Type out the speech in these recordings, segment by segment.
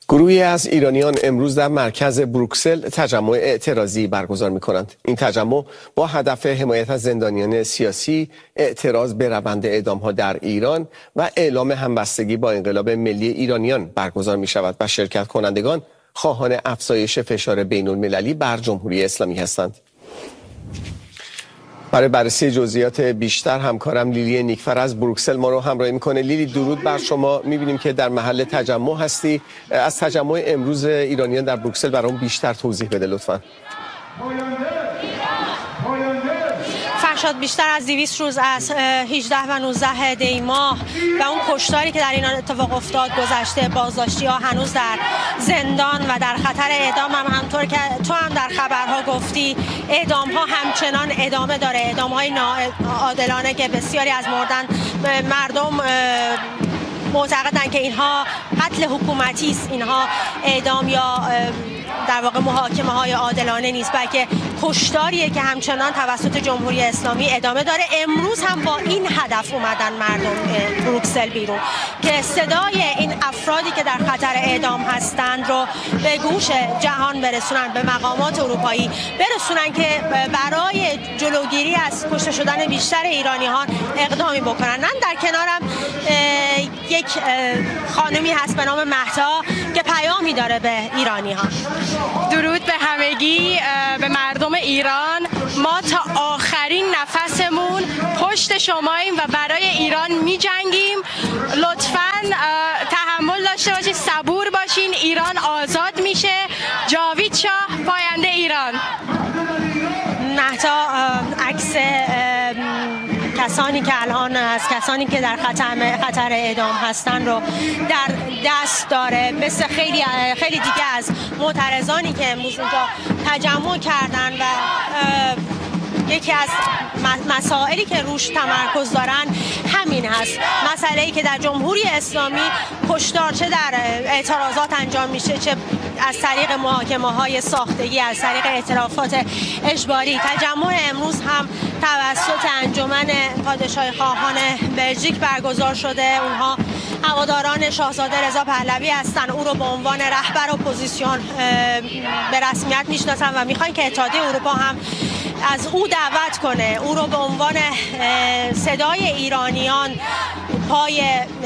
گروهی از ایرانیان امروز در مرکز بروکسل تجمع اعتراضی برگزار می‌کنند. این تجمع با هدف حمایت از زندانیان سیاسی، اعتراض به روند اعدام‌ها در ایران و اعلام همبستگی با انقلاب ملی ایرانیان برگزار می‌شود و شرکت کنندگان خواهان افزایش فشار بین‌المللی بر جمهوری اسلامی هستند. برای بررسی جزئیات بیشتر همکارم لیلی نیکفر از بروکسل ما رو همراهی میکنه. لیلی، درود بر شما. میبینیم که در محل تجمع هستی. از تجمع امروز ایرانیان در بروکسل برام بیشتر توضیح بده لطفاً. فرشاد، بیشتر از 200 روز از 18 و 19 دی ماه و اون کشتاری که در ایران اتفاق افتاد گذشته، بازداشتی‌ها هنوز در زندان و در خطر اعدام هم همطور که تو هم در خبرها گفتی، اعدام‌ها همچنان ادامه داره. اعدام‌های ناعادلانه که بسیاری از مردم معتقدند که اینها قتل حکومتی است، اینها اعدام یا در واقع محاکمه‌های عادلانه نیست، بلکه کشتاریه که همچنان توسط جمهوری اسلامی ادامه داره. امروز هم با این هدف اومدن مردم بروکسل بیرون که صدای این افرادی که در خطر اعدام هستند رو به گوش جهان برسونن، به مقامات اروپایی برسونن که برای جلوگیری از کشته شدن بیشتر ایرانیان اقدامی بکنن. من در کنارم یک خانمی هست به نام مهتا که پیامی داره به ایرانیان. درود به همگی، به مردم ایران. ما تا آخرین نفسمون پشت شماییم و برای ایران می جنگیم. لطفاً تحمل داشته باشید، صبور باشین. ایران آزاد میشه. جاوید شاه، پاینده ایران. مهتا عکس کسانی که الان از کسانی که در خطر اعدام هستن رو در دست داره، مثل خیلی دیگه از معترضانی که امروز اینجا تجمع کردن و یکی از مسائلی که روش تمرکز دارن همین هست، مسئله‌ای که در جمهوری اسلامی کشتار چه در اعتراضات انجام میشه، چه از طریق محاکمه‌های ساختگی، از طریق اعترافات اجباری. تجمع امروز هم توسط انجمن پادشاهی خواهان بلژیک برگزار شده. اونها هواداران شاهزاده رضا پهلوی هستن. او رو به عنوان رهبر اپوزیسیون به رسمیت میشناسن و میخوان که اتحادیه اروپا هم از او دعوت کنه، او رو به عنوان صدای ایرانیان پای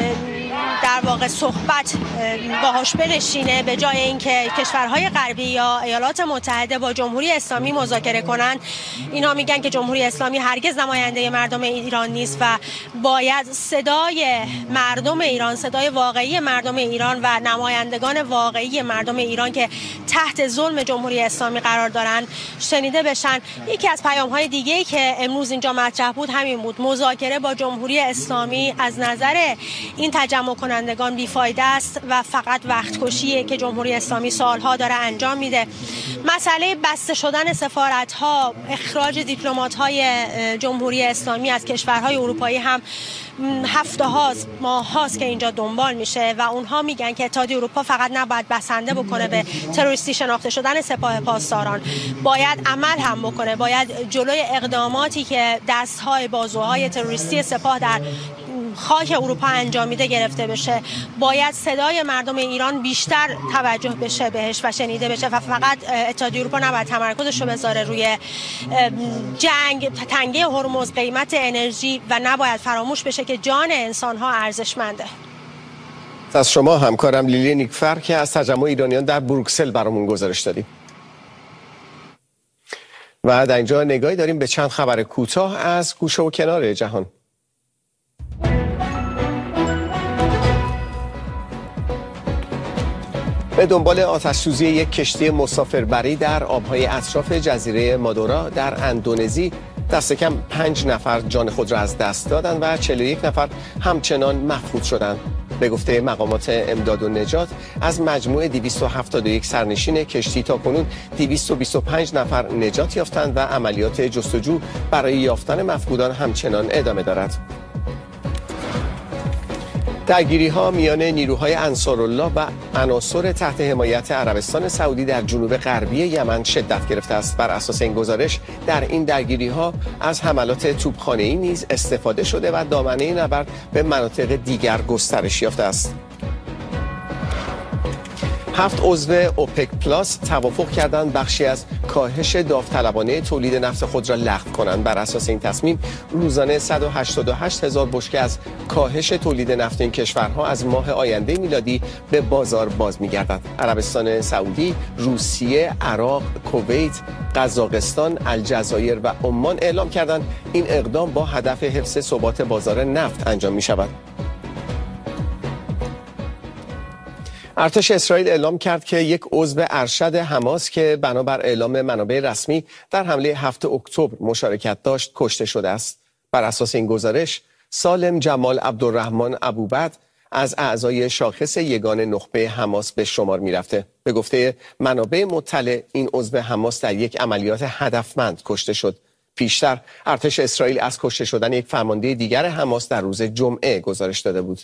در واقع صحبت باهاش بنشینه، به جای اینکه کشورهای غربی یا ایالات متحده با جمهوری اسلامی مذاکره کنن. اینا میگن که جمهوری اسلامی هرگز نماینده مردم ایران نیست و باید صدای مردم ایران، صدای واقعی مردم ایران و نمایندگان واقعی مردم ایران که تحت ظلم جمهوری اسلامی قرار دارن شنیده بشن. یکی از پیام‌های دیگه‌ای که امروز اینجا مطرح بود همین بود، مذاکره با جمهوری اسلامی از نظر این تجمع کنندگان بیفایده است و فقط وقت کشیه که جمهوری اسلامی سالها داره انجام میده. مسئله بسته شدن سفارت‌ها، اخراج دیپلمات‌های جمهوری اسلامی از کشورهای اروپایی هم هفته هاست، ماه هاست که اینجا دنبال میشه و اونها میگن که اتحادیه اروپا فقط نباید بسنده بکنه به تروریستی شناخته شدن سپاه پاسداران، باید عمل هم بکنه، باید جلوی اقداماتی که دستهای بازوهای تروریستی سپاه در خاک اروپا انجام میده گرفته بشه. باید صدای مردم ایران بیشتر توجه بشه بهش و شنیده بشه و فقط اتحادیه اروپا نباید تمرکزش رو بذاره روی جنگ، تنگه هرمز، قیمت انرژی و نباید فراموش بشه که جان انسان‌ها ارزشمنده. از شما همکارم لیلی نیکفر که از تجمع ایرانیان در بروکسل برامون گزارش دادیم. و در اینجا نگاهی داریم به چند خبر کوتاه از گوشه و کنار جهان. به دنبال آتش‌سوزی یک کشتی مسافربری در آبهای اطراف جزیره مادورا در اندونزی دست کم 5 نفر جان خود را از دست دادند و 41 نفر همچنان مفقود شدند. به گفته مقامات امداد و نجات، از مجموع 271 سرنشین کشتی تاکنون 225 نفر نجات یافتند و عملیات جستجو برای یافتن مفقودان همچنان ادامه دارد. درگیری‌ها میان نیروهای انصارالله و عناصر تحت حمایت عربستان سعودی در جنوب غربی یمن شدت گرفته است. بر اساس این گزارش در این درگیری‌ها از حملات توپخانه‌ای نیز استفاده شده و دامنه نبرد به مناطق دیگر گسترش یافته است. 7 عضو اوپک پلاس توافق کردند بخشی از کاهش داوطلبانه تولید نفت خود را لغو کنند. بر اساس این تصمیم روزانه 188,000 بشکه از کاهش تولید نفت این کشورها از ماه آینده میلادی به بازار باز می‌گردد. عربستان سعودی، روسیه، عراق، کویت، قزاقستان، الجزایر و عمان اعلام کردند این اقدام با هدف حفظ ثبات بازار نفت انجام می‌شود. ارتش اسرائیل اعلام کرد که یک عضو ارشد حماس که بنابر اعلام منابع رسمی در حمله 7 اکتبر مشارکت داشت کشته شده است. بر اساس این گزارش سالم جمال عبدالرحمن ابوبد از اعضای شاخص یگان نخبه حماس به شمار می‌رفته. به گفته منابع مطلع این عضو حماس در یک عملیات هدفمند کشته شد. پیشتر ارتش اسرائیل از کشته شدن یک فرمانده دیگر حماس در روز جمعه گزارش داده بود.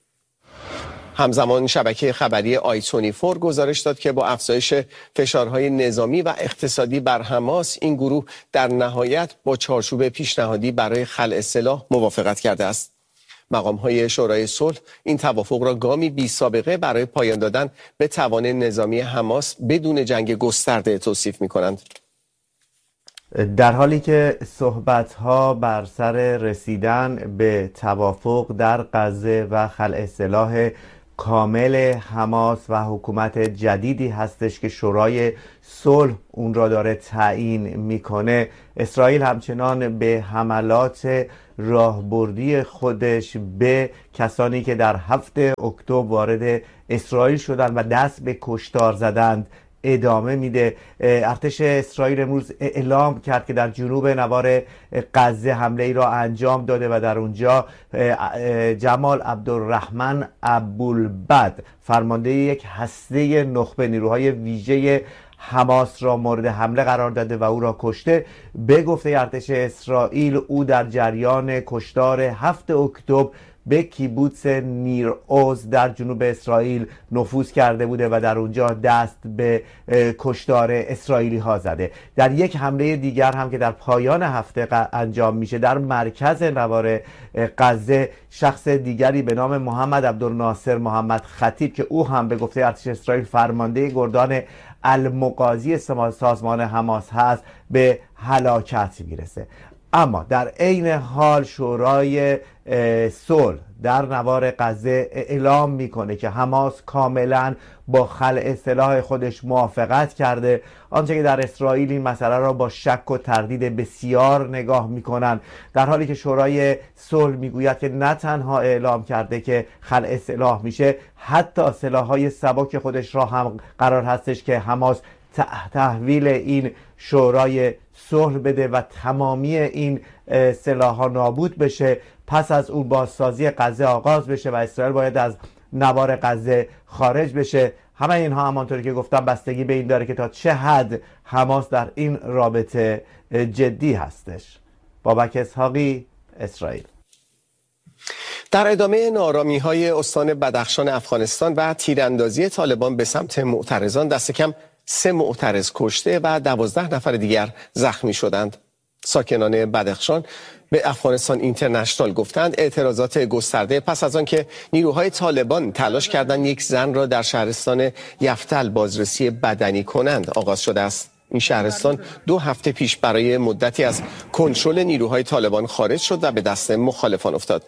همزمان شبکه خبری آی24 گزارش داد که با افزایش فشارهای نظامی و اقتصادی بر حماس این گروه در نهایت با چارچوب پیشنهادی برای خلع سلاح موافقت کرده است. مقام‌های شورای صلح این توافق را گامی بی‌سابقه برای پایان دادن به توان نظامی حماس بدون جنگ گسترده توصیف می‌کنند. در حالی که صحبت‌ها بر سر رسیدن به توافق در غزه و خلع سلاح کامل حماس و حکومت جدیدی هستش که شورای صلح اون را داره تعیین میکنه، اسرائیل همچنان به حملات راهبردی خودش به کسانی که در 7 اکتبر وارد اسرائیل شدند و دست به کشتار زدند ادامه میده. ارتش اسرائیل امروز اعلام کرد که در جنوب نوار غزه حمله ای را انجام داده و در اونجا جمال عبدالرحمن ابوالبد فرمانده یک هسته نخبه نیروهای ویژه حماس را مورد حمله قرار داده و او را کشته. به گفته ارتش اسرائیل او در جریان کشتار 7 اکتبر به کیبوتس نیر اوز در جنوب اسرائیل نفوذ کرده بوده و در اونجا دست به کشتار اسرائیلی ها زده. در یک حمله دیگر هم که در پایان هفته انجام میشه در مرکز نوار غزه، شخص دیگری به نام محمد عبدالناصر محمد خطیب که او هم به گفته ارتش اسرائیل فرمانده گردان المقاضی سازمان حماس هست به هلاکت میرسه. اما در عین حال شورای صلح در نوار غزه اعلام میکنه که حماس کاملا با خلع سلاح خودش موافقت کرده، آنچه که در اسرائیل این مسئله را با شک و تردید بسیار نگاه میکنن، در حالی که شورای صلح میگوید که نه تنها اعلام کرده که خلع سلاح میشه، حتی سلاح‌های سبک خودش را هم قرار هستش که حماس تحویل این شورای صلح بده و تمامی این سلاح‌ها نابود بشه. پس از اون بازسازی غزه آغاز بشه و اسرائیل باید از نوار غزه خارج بشه. همه اینها همانطوری که گفتم بستگی به این داره که تا چه حد حماس در این رابطه جدی هستش. بابک اسحاقی، اسرائیل. در ادامه ناآرامی‌های استان بدخشان افغانستان و تیراندازی طالبان به سمت معترضان، دست کم 3 معترض کشته و 12 نفر دیگر زخمی شدند. ساکنان بدخشان به افغانستان اینترنشنال گفتند اعتراضات گسترده پس از آن که نیروهای طالبان تلاش کردند یک زن را در شهرستان یفتل بازرسی بدنی کنند آغاز شده است. این شهرستان 2 هفته پیش برای مدتی از کنترل نیروهای طالبان خارج شد و به دست مخالفان افتاد.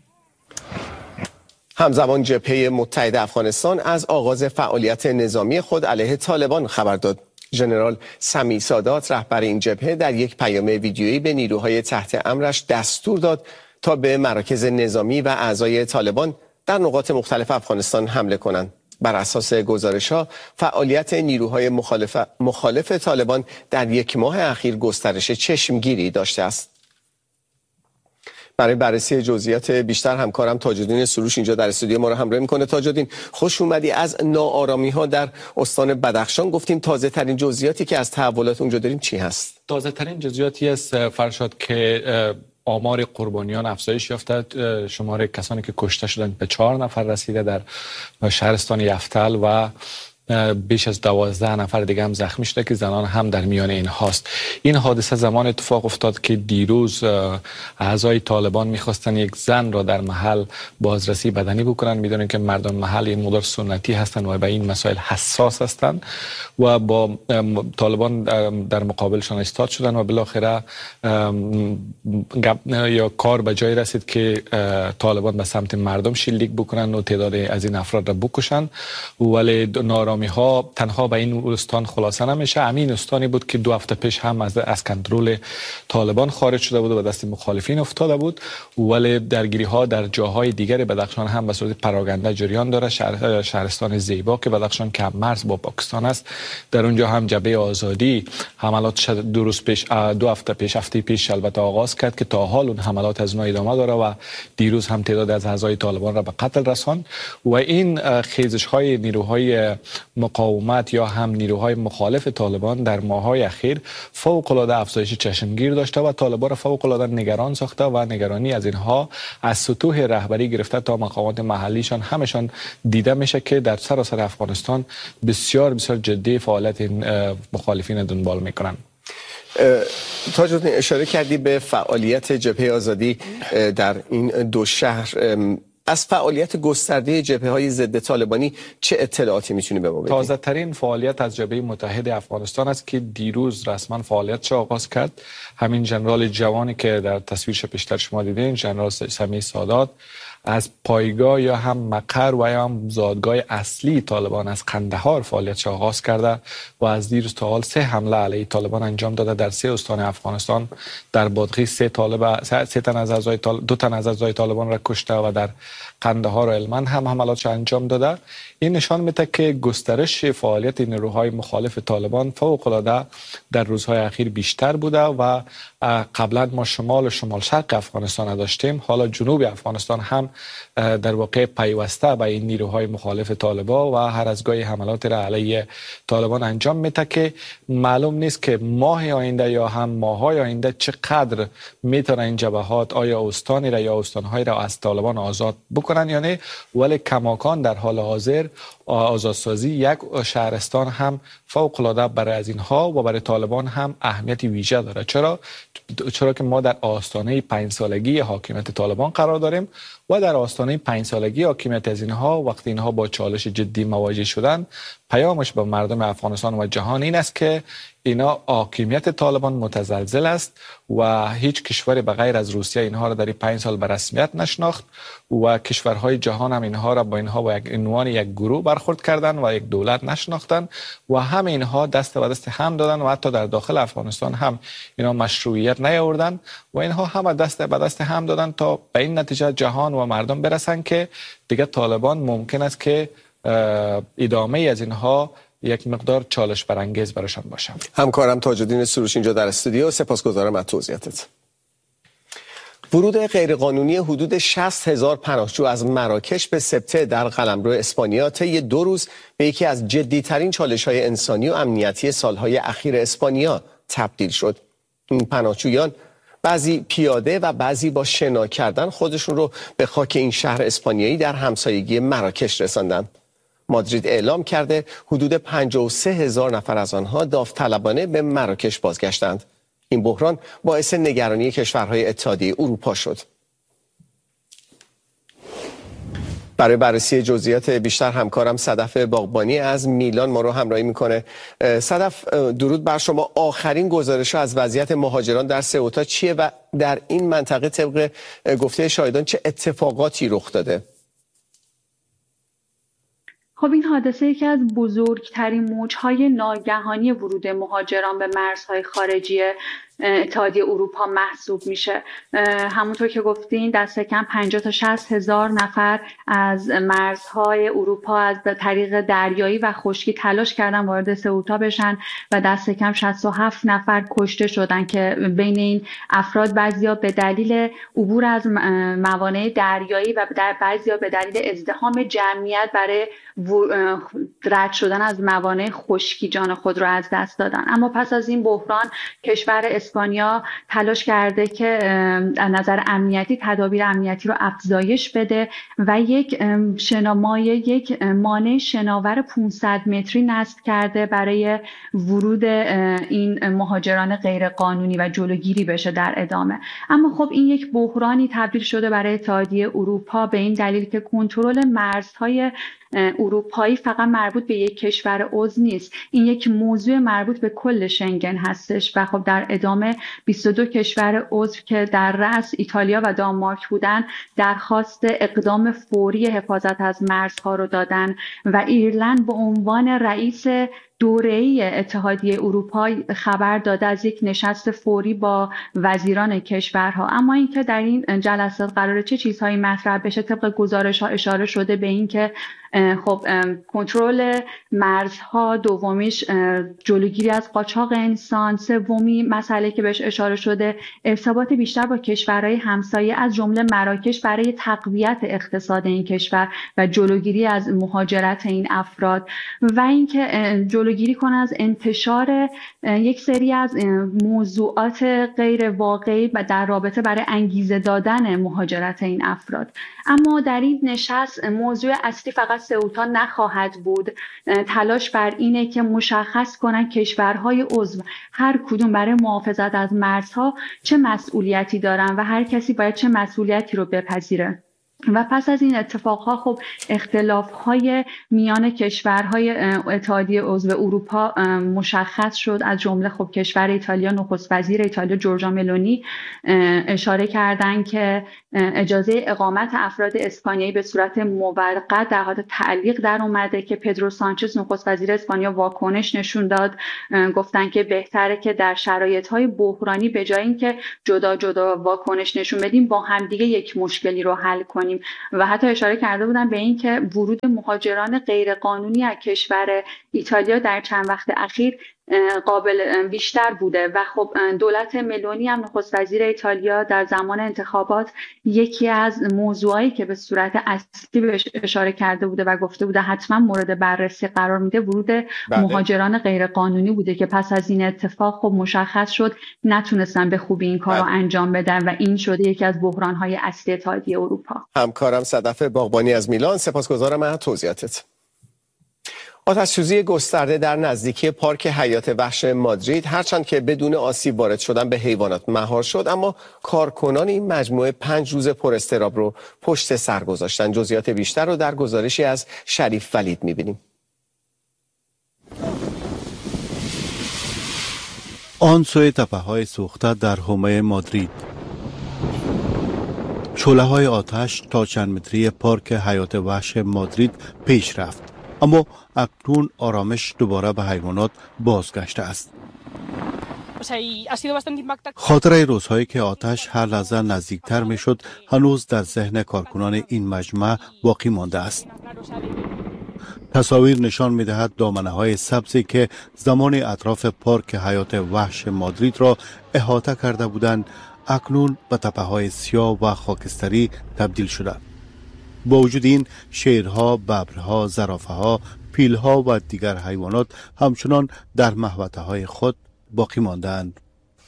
همزمان جبهه متحد افغانستان از آغاز فعالیت نظامی خود علیه طالبان خبر داد. ژنرال سمی سادات رهبر این جبهه در یک پیام ویدیویی به نیروهای تحت امرش دستور داد تا به مراکز نظامی و اعضای طالبان در نقاط مختلف افغانستان حمله کنند. بر اساس گزارش‌ها فعالیت نیروهای مخالف طالبان در 1 ماه اخیر گسترش چشمگیری داشته است. برای بررسی جزئیات بیشتر همکارم تاج‌الدین سروش اینجا در استودیو ما را همراهی می‌کنه. تاج‌الدین، خوش اومدی. از ناآرامی‌ها در استان بدخشان گفتیم، تازه ترین جزئیاتی که از تحولات اونجا داریم چی هست؟ تازه ترین جزئیاتی است فرشاد که آمار قربانیان افزایش یافته. شمار کسانی که کشته شدند به 4 نفر رسیده در شهرستان یفتل و بیش از 12 نفر دیگه هم زخمی شده که زنان هم در میان این هاست. این حادثه زمان اتفاق افتاد که دیروز اعضای طالبان میخواستن یک زن را در محل بازرسی بدنی بکنن. میدونن که مردم محل این مدار سنتی هستن و به این مسائل حساس هستن و با طالبان در مقابلشان ایستاد شدن و بالاخره یا کار به جای رسید که طالبان به سمت مردم شلیک بکنن و تعداد از این افراد را بکشن. ولی نارامی ها تنها به این استان خلاصه نمیشه. همین استانی بود که 2 هفته پیش هم از کنترل طالبان خارج شده بود و به دست مخالفین افتاده بود. ولی درگیری ها در جاهای دیگر بدخشان هم به صورت پراگنده جریان داره. شهرستان زیبا که بدخشان که مرز با پاکستان است، در اونجا هم جبهه آزادی حملات 2 هفته پیش البته آغاز کرد که تا حال اون حملات از اونها ادامه داره و دیروز هم تعداد از اعضای طالبان را به قتل رساند. و این خیزش های نیروهای مقاومت یا هم نیروهای مخالف طالبان در ماه‌های اخیر فوق العاده افزایش چشمگیر داشته و طالبان را فوق العاده نگران ساخته و نگرانی از اینها از سطوح رهبری گرفته تا مقامات محلیشان همشان دیده میشه که در سراسر افغانستان بسیار بسیار جدی فعالیت مخالفین دنبال میکنن. تاج الدین، اشاره کردی به فعالیت جبهه آزادی در این 2 شهر. از فعالیت گسترده جبهه‌های ضد طالبانی چه اطلاعاتی میتونی به ما بدی؟ تازه ترین فعالیت از جبهه متحد افغانستان است که دیروز رسما فعالیتش آغاز کرد. همین ژنرال جوانی که در تصویرش پیشتر شما دیدین، ژنرال سمیع سادات، از پایگاه یا هم مقر و یا هم زادگاه اصلی طالبان از قندهار فعالیتش آغاز کرده و از دیروز تا حال 3 حمله علیه طالبان انجام داده. در 3 استان افغانستان در بادغیس 2 تن از اعضای طالبان را کشته و در قندهار و هلمند هم حملاتش انجام داده. این نشان میده که گسترش فعالیت نیروهای مخالف طالبان فوق العاده در روزهای اخیر بیشتر بوده و قبلا ما شمال و شمال شرق افغانستان داشتیم، حالا جنوب افغانستان هم در واقع پیوسته به این نیروهای مخالف طالبان و هر از گاهی حملات را علیه طالبان انجام میده که معلوم نیست که ماه آینده یا هم ماه‌های آینده چقدر میتونه این جبهات آیا استانی را یا استان‌های را از طالبان آزاد بکنن یا نه. ولی کماکان در حال حاضر آزادسازی یک شهرستان هم فوق العاده برای از اینها و برای طالبان هم اهمیت ویژه داره. چرا که ما در آستانه 5 سالگی حاکمیت طالبان قرار داریم و در آستانه 5 سالگی حاکمیت از اینها وقتی اینها با چالش جدی مواجه شدن، پیامش به مردم افغانستان و جهان این است که اینا حاکمیت طالبان متزلزل است و هیچ کشوری به غیر از روسیه اینها را در 5 سال به رسمیت نشناخت و کشورهای جهان هم اینها را با اینها و عنوان یک گروه برخورد کردن و یک دولت نشناختن و همه اینها دست به دست هم دادن و حتی در داخل افغانستان هم اینا مشروعیت نیاوردن و اینها هم دست به دست هم دادن تا به این نتیجه جهان و مردم برسن که دیگه طالبان ممکن است که ادامه از اینها یک مقدار چالش برانگیز براشون باشه. همکارم تاج الدین سروش اینجا در استودیو، سپاسگزارم از توضیحاتت. ورود غیرقانونی حدود 60,000 پناهجو از مراکش به سبته در قلمرو اسپانیا طی 2 روز به یکی از جدی‌ترین چالش‌های انسانی و امنیتی سال‌های اخیر اسپانیا تبدیل شد. این پناهجویان بعضی پیاده و بعضی با شنا کردن خودشون رو به خاک این شهر اسپانیایی در همسایگی مراکش رساندن. مادرید اعلام کرده حدود 53,000 نفر از آنها داوطلبانه به مراکش بازگشتند. این بحران باعث نگرانی کشورهای اتحادیه اروپا شد. برای بررسی جزئیات بیشتر همکارم صدف باغبانی از میلان ما رو همراهی میکنه. صدف، درود بر شما. آخرین گزارش از وضعیت مهاجران در سئوتا چیه و در این منطقه طبق گفته شاهدان چه اتفاقاتی رخ داده؟ خب این حادثه یکی از بزرگترین موج‌های ناگهانی ورود مهاجران به مرزهای خارجی اتحادیه اروپا محسوب میشه. همونطور که گفتین دست کم 50 تا 60 هزار نفر از مرزهای اروپا از طریق دریایی و خشکی تلاش کردن وارد سئوتا بشن و دست کم 67 نفر کشته شدن که بین این افراد بعضیا به دلیل عبور از موانع دریایی و بعضیا به دلیل ازدحام جمعیت برای رد شدن از موانع خشکی جان خود را از دست دادن. اما پس از این بحران کشور اسپانیا تلاش کرده که از نظر امنیتی تدابیر امنیتی رو افزایش بده و یک مانع شناور 500 متری نصب کرده برای ورود این مهاجران غیر قانونی و جلوگیری بشه در ادامه. اما خب این یک بحرانی تبدیل شده برای اتحادیه اروپا به این دلیل که کنترل مرزهای اروپایی فقط مربوط به یک کشور عضو نیست. این یک موضوع مربوط به کل شنگن هستش و خب در ادامه 22 کشور عضو که در رأس ایتالیا و دانمارک بودن درخواست اقدام فوری حفاظت از مرزها رو دادن و ایرلند به عنوان رئیس دوره‌ای اتحادیه اروپا خبر داده از یک نشست فوری با وزیران کشورها. اما اینکه در این جلسات قراره چه چیزهایی مطرح بشه، طبق گزارش‌ها اشاره شده به این که خب کنترل مرزها، دومیش جلوگیری از قاچاق انسان، سومی مسئله که بهش اشاره شده ارتباط بیشتر با کشورهای همسایه از جمله مراکش برای تقویت اقتصاد این کشور و جلوگیری از مهاجرت این افراد و اینکه جلوگیری کنه از انتشار یک سری از موضوعات غیر واقعی و در رابطه برای انگیزه دادن مهاجرت این افراد. اما در این نشست موضوع اصلی فقط سئوتا نخواهد بود. تلاش بر اینه که مشخص کنن کشورهای عضو هر کدوم برای محافظت از مرزها چه مسئولیتی دارن و هر کسی باید چه مسئولیتی رو بپذیره. و پس از این اتفاقها خب اختلافهای میان کشورهای اتحادیه عضو اروپا مشخص شد. از جمله خب کشور ایتالیا، نخست وزیر ایتالیا جورجا ملونی اشاره کردن که اجازه اقامت افراد اسپانیایی به صورت موقت در حال تعلیق در اومده که پدرو سانچز نخست وزیر اسپانیا واکنش نشون داد. گفتن که بهتره که در شرایط‌های بحرانی به جای اینکه جدا جدا واکنش نشون بدیم با همدیگه یک مشکلی رو حل کنیم. و حتی اشاره کرده بودن به این که ورود مهاجران غیرقانونی از کشور ایتالیا در چند وقت اخیر قابل بیشتر بوده و خب دولت ملونی هم نخست وزیر ایتالیا در زمان انتخابات یکی از موضوعایی که به صورت اصلی بهش اشاره کرده بوده و گفته بوده حتما مورد بررسی قرار میده ورود مهاجران غیرقانونی بوده که پس از این اتفاق خب مشخص شد نتونستن به خوبی این کار رو انجام بدن و این شده یکی از بحران‌های اصلی اتحادیه اروپا. همکارم صدف باغبانی از میلان، سپاسگزارم از توضیحاتت. آتش‌سوزی گسترده در نزدیکی پارک حیات وحش مادرید هرچند که بدون آسیب وارد شدن به حیوانات مهار شد، اما کارکنان این مجموعه 5 روز پر اضطراب رو پشت سر گذاشتن. جزئیات بیشتر رو در گزارشی از شریف ولید می‌بینیم. آن سوی تپه‌های سوخته در حومه مادرید، شعله‌های آتش تا چند متری پارک حیات وحش مادرید پیش رفت، اما اکنون آرامش دوباره به حیوانات بازگشته است. خاطره روزهایی که آتش هر لحظه نزدیکتر می شد هنوز در ذهن کارکنان این مجمع باقی مانده است. تصاویر نشان می دهد دامنه های سبزی که زمان اطراف پارک حیات وحش مادرید را احاطه کرده بودند اکنون به تپه های سیاه و خاکستری تبدیل شده. با وجود این شیرها، ببرها، زرافه‌ها، پیلها و دیگر حیوانات همچنان در محوطه های خود باقی ماندند.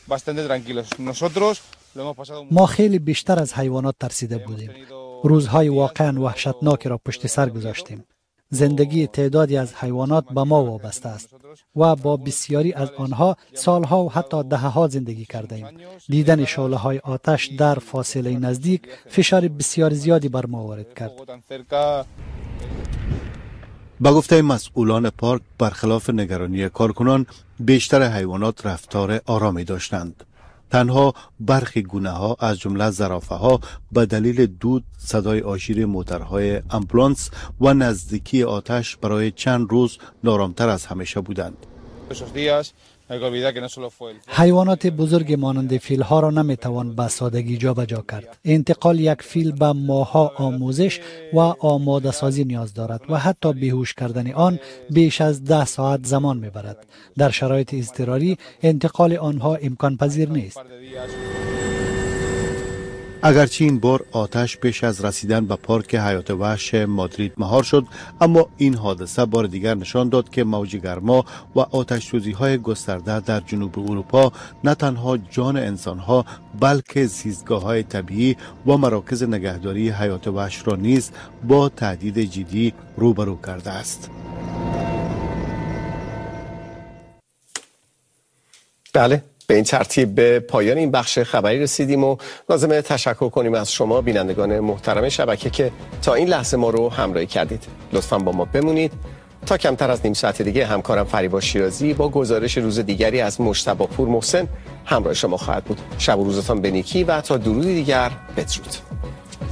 ما خیلی بیشتر از حیوانات ترسیده بودیم. روزهای واقعا وحشتناکی را پشت سر گذاشتیم. زندگی تعدادی از حیوانات به ما وابسته است و با بسیاری از آنها سالها و حتی دهه‌ها زندگی کرده ایم. دیدن شعله‌های آتش در فاصله نزدیک فشار بسیار زیادی بر ما وارد کرد. با گفته مسئولان پارک برخلاف نگرانی کارکنان بیشتر حیوانات رفتار آرامی داشتند. تنها برخی گونه ها از جمله زرافه ها به دلیل دود، صدای آژیر موترهای امبولانس و نزدیکی آتش برای چند روز نارامتر از همیشه بودند. حیوانات بزرگ مانند فیل ها را نمیتوان به سادگی جابجا کرد. انتقال یک فیل به ماه‌ها آموزش و آماده سازی نیاز دارد و حتی بیهوش کردن آن بیش از 10 ساعت زمان میبرد. در شرایط اضطراری انتقال آنها امکان پذیر نیست. اگرچه این بار آتش پیش از رسیدن به پارک حیات وحش مادرید مهار شد، اما این حادثه بار دیگر نشان داد که موج گرما و آتش سوزی های گسترده در جنوب اروپا نه تنها جان انسان ها بلکه زیستگاه های طبیعی و مراکز نگهداری حیات وحش را نیز با تهدید جدی روبرو کرده است. بله، به این ترتیب به پایان این بخش خبری رسیدیم و لازمه تشکر کنیم از شما بینندگان محترم شبکه که تا این لحظه ما رو همراهی کردید. لطفاً با ما بمونید. تا کمتر از نیم ساعت دیگه همکارم فریبا شیرازی با گزارش روز دیگری از مجتبی پور محسن همراه شما خواهد بود. شب و روزتان به نیکی و تا درودی دیگر بدرود.